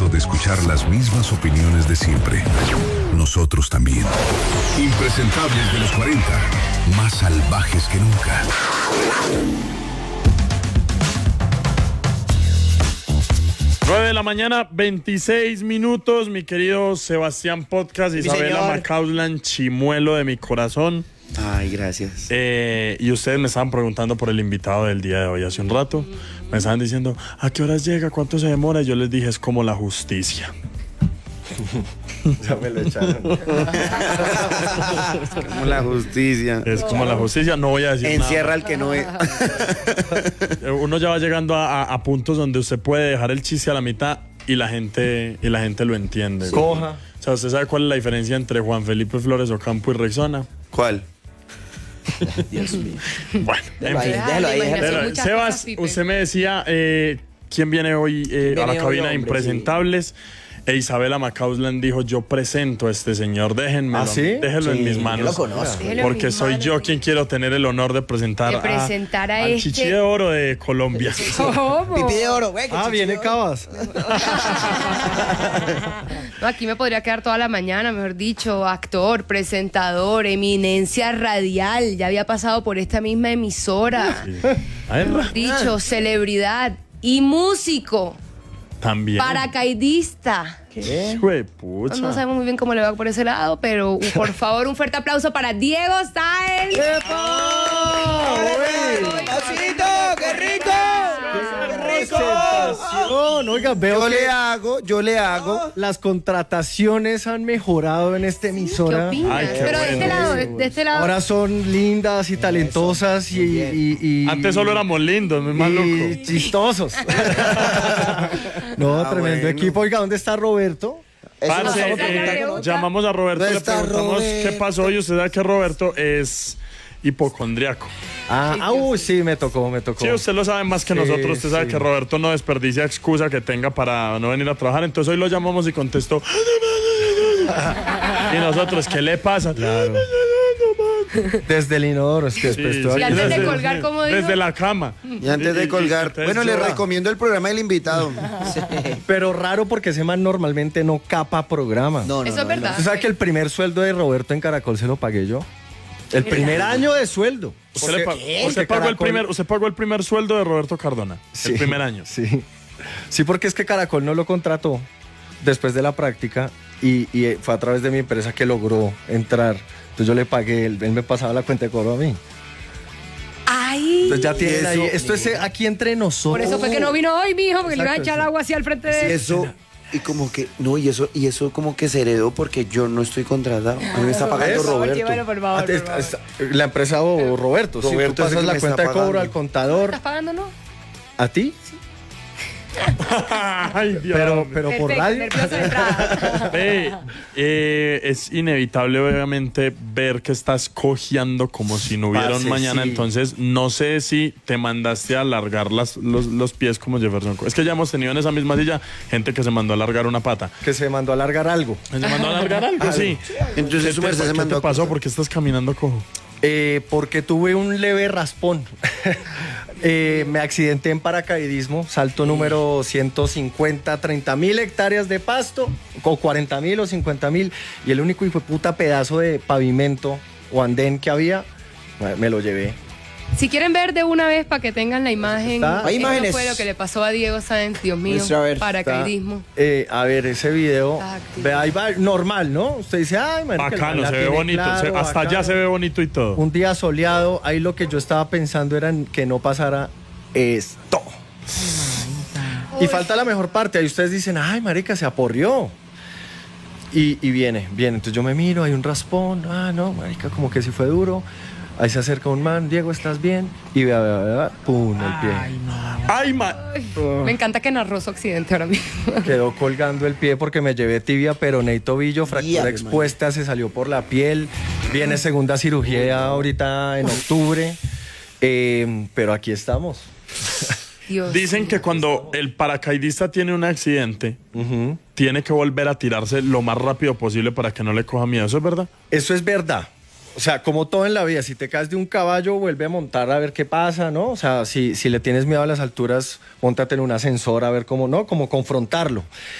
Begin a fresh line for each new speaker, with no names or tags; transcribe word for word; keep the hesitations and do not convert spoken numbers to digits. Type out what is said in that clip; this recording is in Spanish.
cansado de escuchar las mismas opiniones de siempre? Nosotros también. Impresentables de los cuarenta, más salvajes que nunca.
nueve de la mañana, veintiséis minutos, mi querido Sebastián Podcast, Isabela Macausland, chimuelo de mi corazón.
Ay, gracias.
Eh, y ustedes me estaban preguntando por el invitado del día de hoy hace un rato. Me estaban diciendo, ¿a qué horas llega? ¿Cuánto se demora? Y yo les dije, es como la justicia.
Ya me lo echaron. Es como la justicia.
Es como la justicia, no voy a decir
Encierra
nada.
al que no es.
Uno ya va llegando a, a, a puntos donde usted puede dejar el chiste a la mitad y la gente, y la gente lo entiende.
Sí. Coja.
O sea, ¿usted sabe cuál es la diferencia entre Juan Felipe Flores Ocampo y Rexona?
¿Cuál?
Dios mío.
Bueno, en fin.
Déjalo ahí, déjalo ahí.
Pero, Sebas, usted me decía, eh, ¿quién viene hoy eh,
viene
a la
hoy,
cabina de
hombre?
Impresentables? Sí. E Isabela Macausland dijo, yo presento a este señor, déjenmelo,
¿Ah, sí?
déjenlo
Sí,
en mis
yo
manos.
lo conozco.
Porque soy yo quien quiero tener el honor de presentar,
De presentar a, a
al
este...
chichi de oro de Colombia.
¿Cómo?
Pipí de oro, güey.
Ah, viene Cabas.
No, aquí me podría quedar toda la mañana, mejor dicho, actor, presentador, eminencia radial, ya había pasado por esta misma emisora,
Sí. Ay,
mejor dicho, celebridad y músico,
también.
paracaidista.
¿Qué? Hijo de pucha.
No sabemos muy bien cómo le va por ese lado, pero por favor, un fuerte aplauso para Diego Sáenz.
¡Pasito! ¡Qué rico! ¡Qué rico!
Presentación. Oiga, veo
Yo
que
le hago, yo le hago.
las contrataciones han mejorado en esta
¿Qué
emisora.
opinas?
Ay, qué
Pero de este
bueno.
lado, de, de este lado.
Ahora son lindas y talentosas y, y, y-
Antes solo éramos lindos, no es más
y
loco.
chistosos. No,
Ah,
tremendo
bueno.
equipo. Oiga, ¿dónde está Roberto?
Parce,
no estamos
eh,
preguntando.
llamamos a Roberto,
¿Dónde
le
está
preguntamos
Roberto?
qué pasó y usted sabe que Roberto es hipocondriaco.
Ah, ah, uy, sí, me tocó, me tocó.
Sí, usted lo sabe más que
Sí,
nosotros. Usted sabe
sí.
que Roberto no desperdicia excusa que tenga para no venir a trabajar. Entonces hoy lo llamamos y contestó. Y nosotros, ¿qué le pasa? Claro.
Desde el inodoro, es que después
Sí,
estoy
Y
aquí.
antes de
desde-
colgar, ¿cómo dijo?
Desde la cama.
Y antes
Y- y-
de colgar.
entonces
Bueno, le
yo-
recomiendo el programa del invitado.
Pero raro porque ese man normalmente no capa programa.
No, no,
Eso
no,
es verdad.
¿Usted sabe que el primer sueldo de Roberto en Caracol se lo pagué yo? El primer año de sueldo.
Usted, le pa-
Porque-
usted
porque
pagó el
Caracol-
primer, usted pagó el primer sueldo de Roberto Cardona.
Sí,
el primer año.
Sí. Sí, porque es que Caracol no lo contrató después de la práctica y, y fue a través de mi empresa que logró entrar. Entonces yo le pagué, él, él me pasaba la cuenta de cobro a mí.
Ay.
Entonces ya tienen
eso,
ahí, esto es aquí entre
Por
nosotros.
eso fue que no vino hoy, mijo, porque le iba a
Exacto,
echar
sí.
agua así al frente
Y
de...
eso, y como que, no, y eso, y eso como que se heredó porque yo no estoy contratado. A mí me está pagando
¿Ves?
Por favor,
Roberto.
llévalo, por favor,
Ah,
por
está-
favor.
está- la empresa o Roberto, sí,
Roberto
tú
es el
pasas
que
la
me
cuenta de
está
cobro
pagando.
al contador.
¿Estás pagando, no?
¿A ti?
Ay, Dios.
Pero, pero por
Perfecto,
radio.
nerviosa de entrada.
Ve, eh, es inevitable obviamente ver que estás cojeando como si no hubiera un
Parce,
mañana.
sí.
Entonces no sé si te mandaste a alargar las, los, los pies como Jefferson. Es que ya hemos tenido en esa misma silla gente que se mandó a alargar una pata.
Que se mandó a alargar algo.
¿Se mandó a alargar algo? Sí.
Entonces
¿Qué
su
te,
merced se
qué
mandó
te
a
pasó?
acostar.
¿Por qué estás caminando cojo?
Eh, porque tuve un leve raspón. Eh, me accidenté en paracaidismo, salto número ciento cincuenta, treinta mil hectáreas de pasto, o cuarenta mil o cincuenta mil, y el único hijo de puta pedazo de pavimento o andén que había, me lo llevé.
Si quieren ver de una vez para que tengan la imagen,
Está-
Hay
eso
imágenes.
fue lo que le pasó a Diego Sáenz, Dios mío,
Muestra a ver.
paracaidismo.
Eh, a ver, ese video,
Exacto.
ve, ahí va, normal, ¿no? Usted dice, ay, marica, el
Bacano,
man la
se ve
tiene
bonito.
claro,
se- hasta
bacano.
allá se ve bonito y todo.
Un día soleado, ahí lo que yo estaba pensando era en que no pasara esto. Y falta la mejor parte, ahí ustedes dicen, ay, marica, se aporrió. Y, y viene, viene, entonces yo me miro, hay un raspón, ah, no, marica, como que sí fue duro. Ahí se acerca un man, Diego, ¿estás bien? Y vea, vea, vea, pum, el pie.
¡Ay, ma!
Me encanta que narró su accidente ahora mismo.
Quedó colgando el pie porque me llevé tibia, peroné y tobillo, fractura
Diablo,
expuesta, se salió por la piel. Viene segunda cirugía ahorita en octubre. Eh, pero aquí estamos.
Dios
Dicen
mío.
que cuando el paracaidista tiene un accidente,
Ujú.
tiene que volver a tirarse lo más rápido posible para que no le coja miedo. ¿Eso es verdad?
Eso es verdad. O sea, como todo en la vida, si te caes de un caballo, vuelve a montar a ver qué pasa, ¿no? O sea, si, si le tienes miedo a las alturas, móntate en un ascensor a ver cómo, ¿no? Como confrontarlo.